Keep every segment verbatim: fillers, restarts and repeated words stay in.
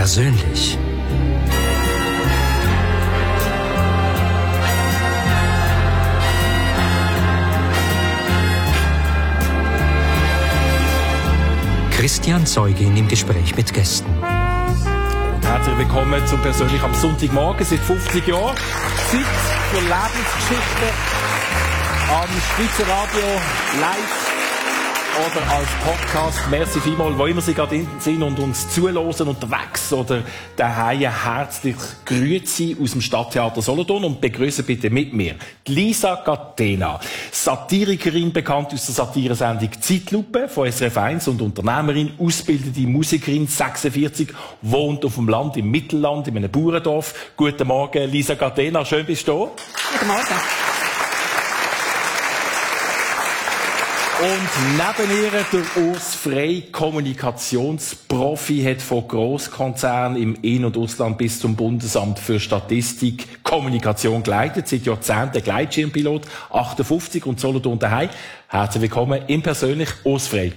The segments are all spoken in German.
Persönlich. Christian Zeugin im Gespräch mit Gästen. Und herzlich willkommen zum Persönlich am Sonntagmorgen. Seit fünfzig Jahren Zeit für Lebensgeschichten am Schweizer Radio live oder als Podcast. Merci vielmals, wo immer Sie gerade sind und uns zuhören, unterwegs oder daheim. Herzlich grüezi aus dem Stadttheater Solothurn und begrüßen bitte mit mir die Lisa Catena, Satirikerin, bekannt aus der Satiresendung Zeitlupe von S R F eins und Unternehmerin, ausgebildete Musikerin, sechsundvierzig, wohnt auf dem Land im Mittelland, in einem Bauerndorf. Guten Morgen, Lisa Catena, schön bist du da. Guten Morgen. Und neben ihr der Urs Frey, Kommunikationsprofi, hat von Grosskonzernen im In- und Ausland bis zum Bundesamt für Statistik Kommunikation geleitet. Seit Jahrzehnten Gleitschirmpilot, achtundfünfzig und Solothurn daheim. Herzlich willkommen im Persönlich, Urs Frey.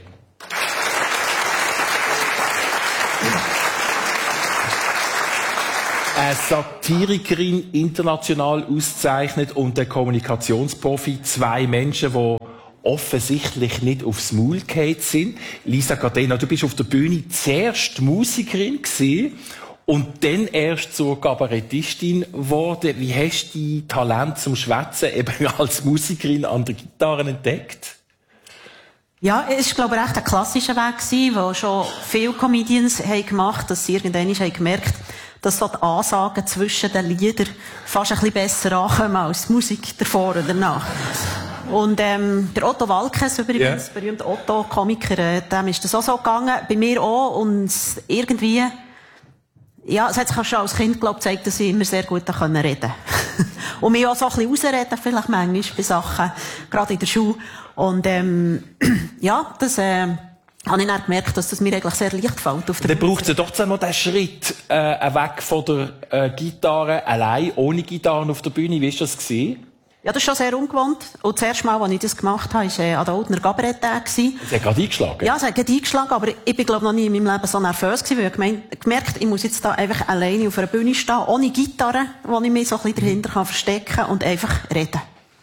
Eine Satirikerin, international ausgezeichnet, und der Kommunikationsprofi. Zwei Menschen, die offensichtlich nicht aufs Maul gefallen sind. Lisa Catena, du bist auf der Bühne zuerst Musikerin gewesen und dann erst zur Kabarettistin geworden. Wie hast du dein Talent zum Schwätzen eben als Musikerin an der Gitarre entdeckt? Ja, es war, glaube ich, echt ein klassischer Weg gewesen, den schon viele Comedians haben gemacht, dass sie irgendwann haben gemerkt, dass so die Ansagen zwischen den Liedern fast ein bisschen besser ankommen als die Musik davor oder danach. Und ähm, der Otto Waalkes übrigens, yeah. berühmter Otto-Komiker, äh, dem ist das auch so gegangen, bei mir auch, und irgendwie, ja, es hat sich auch schon als Kind, glaube ich, gezeigt, dass ich immer sehr gut reden konnte. Und mich auch so ein bisschen ausreden, vielleicht manchmal bei Sachen, gerade in der Schule. Und ähm, ja, das äh, habe ich dann gemerkt, dass das mir eigentlich sehr leicht fällt. Auf der Dann braucht es ja doch noch den Schritt äh, weg von der äh, Gitarre, allein, ohne Gitarre auf der Bühne. Wie war das gewesen? Ja, das ist schon sehr ungewohnt. Und das erste Mal, als ich das gemacht habe, war äh, an der Oldner Cabaret-Tag. Es hat gerade eingeschlagen? Ja, es hat gerade eingeschlagen, aber ich bin, glaube ich, noch nie in meinem Leben so nervös gewesen, weil ich gemeint, gemerkt, ich muss jetzt da einfach alleine auf einer Bühne stehen, ohne Gitarre, wo ich mich so ein bisschen dahinter kann verstecken und einfach reden.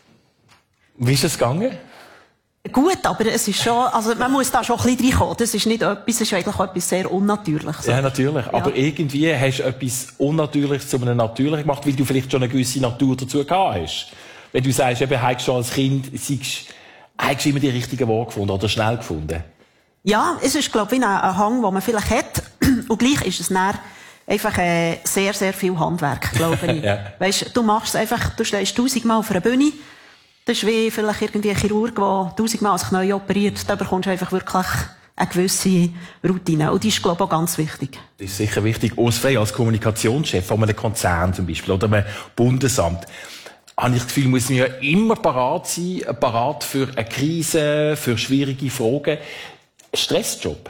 Wie ist es gegangen? Gut, aber es ist schon, also man muss da schon ein bisschen reinkommen. Das ist nicht etwas, das ist eigentlich etwas sehr Unnatürliches. Ja, natürlich. Ja. Aber irgendwie hast du etwas Unnatürliches zu einem Natürlichen gemacht, weil du vielleicht schon eine gewisse Natur dazu gehabt hast. Wenn du sagst, eben, hast du schon als Kind, hast du immer die richtigen Worte gefunden oder schnell gefunden? Ja, es ist, glaube ich, ein, ein Hang, den man vielleicht hat. Und gleich ist es dann einfach äh, sehr, sehr viel Handwerk, glaube ich. Ja. Weisst, du machst es einfach, du stehst tausendmal auf einer Bühne. Das ist wie vielleicht irgendwie ein Chirurg, der tausendmal sich neu operiert. Da bekommst du einfach wirklich eine gewisse Routine. Und die ist, glaube ich, auch ganz wichtig. Das ist sicher wichtig. Urs Frey als Kommunikationschef von einem Konzern zum Beispiel oder einem Bundesamt, habe ich das Gefühl, muss man ja immer parat sein, parat für eine Krise, für schwierige Fragen. Stressjob?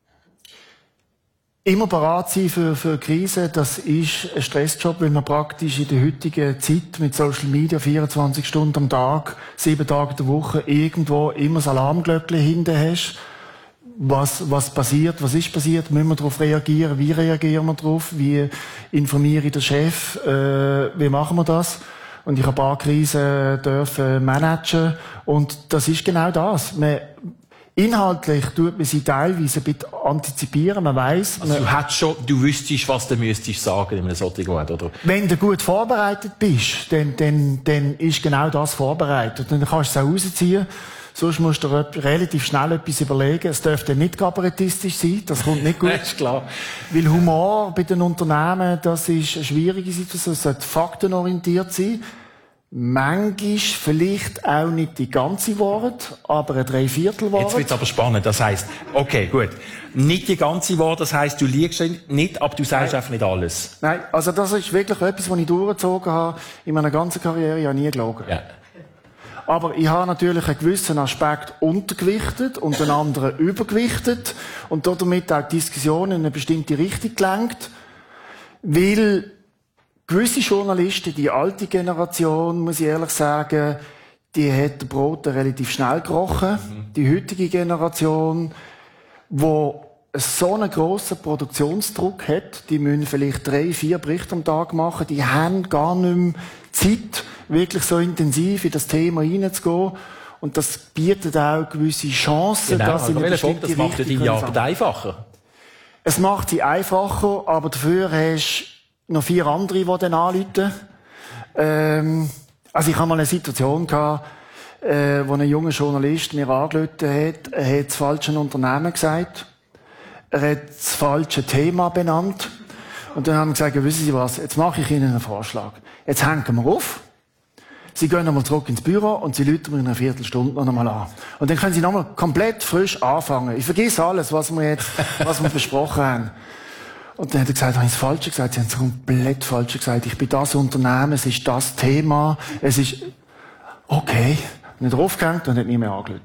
Immer parat sein für, für Krisen, das ist ein Stressjob, weil man praktisch in der heutigen Zeit mit Social Media vierundzwanzig Stunden am Tag, sieben Tage in der Woche irgendwo immer das Alarmglöckchen hinten hast. Was, was passiert, was ist passiert, müssen wir darauf reagieren, wie reagieren wir darauf, wie informiere ich den Chef, äh, wie machen wir das? Und ich habe ein paar Krisen dürfen managen. Und das ist genau das. Man, inhaltlich tut man sie teilweise ein bisschen antizipieren. Man weiss. Also man, du hättest schon, du wüsstest, was du müsstest sagen in einem solchen Moment, oder? Wenn du gut vorbereitet bist, dann, dann, dann ist genau das vorbereitet. Dann kannst du es auch rausziehen. Sonst musst du dir relativ schnell etwas überlegen. Es dürfte nicht kabarettistisch sein. Das kommt nicht gut. Das ist klar. Weil Humor bei den Unternehmen, das ist eine schwierige Situation. Es sollte faktenorientiert sein. Manchmal vielleicht auch nicht die ganze Wahrheit, aber ein Dreiviertel-Wahrheit. Jetzt wird's aber spannend. Das heisst, okay, gut. Nicht die ganze Wahrheit, das heisst, du liegst nicht, aber du sagst Nein. einfach nicht alles. Nein, also das ist wirklich etwas, was ich durchgezogen habe in meiner ganzen Karriere. Ich habe nie gelogen. Ja. Aber ich habe natürlich einen gewissen Aspekt untergewichtet und einen anderen übergewichtet und damit auch die Diskussion in eine bestimmte Richtung gelenkt, weil gewisse Journalisten, die alte Generation, muss ich ehrlich sagen, die hat Brot relativ schnell gerochen. Mhm. Die heutige Generation, wo so einen grossen Produktionsdruck hat, die müssen vielleicht drei, vier Berichte am Tag machen, die haben gar nicht mehr Zeit, wirklich so intensiv in das Thema hineinzugehen. Und das bietet auch gewisse Chancen, genau, dass sie eine bestimmte das macht ja deine Arbeit einfacher. Es macht sie einfacher, aber dafür hast du noch vier andere, die dann anrufen. Ähm, also ich hatte mal eine Situation gehabt, äh, wo ein junger Journalist mir angerufen hat, er hat das falsche Unternehmen gesagt, er hat das falsche Thema benannt. Und dann haben wir gesagt, ja, wissen Sie was, jetzt mache ich Ihnen einen Vorschlag. Jetzt hängen wir auf. Sie gehen nochmal zurück ins Büro und Sie rufen mir in einer Viertelstunde noch einmal an. Und dann können Sie nochmal komplett frisch anfangen. Ich vergesse alles, was wir jetzt, was wir besprochen haben. Und dann hat er gesagt, habe ich das Falsche gesagt? Sie haben es komplett Falsche gesagt. Ich bin das Unternehmen, es ist das Thema, es ist, okay. Nicht draufgehängt und hat nie mehr angerufen.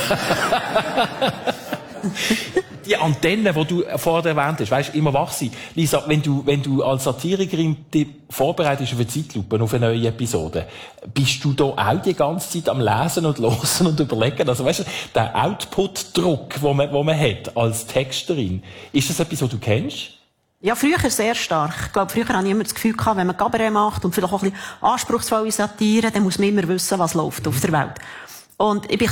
Die Antenne, die du vorher erwähnt hast, weisst, immer wach sein. Lisa, wenn du, wenn du als Satirikerin dich vorbereitest auf eine Zeitlupe, auf eine neue Episode, bist du da auch die ganze Zeit am Lesen und Hören und Überlegen? Also, weisst du, der Output-Druck, den man, den man hat als Texterin, ist das etwas, was du kennst? Ja, früher sehr stark. Ich glaube, früher hatte ich immer das Gefühl gehabt, wenn man Cabaret macht und vielleicht auch ein bisschen anspruchsvolle Satire, dann muss man immer wissen, was läuft auf der Welt. Und ich bin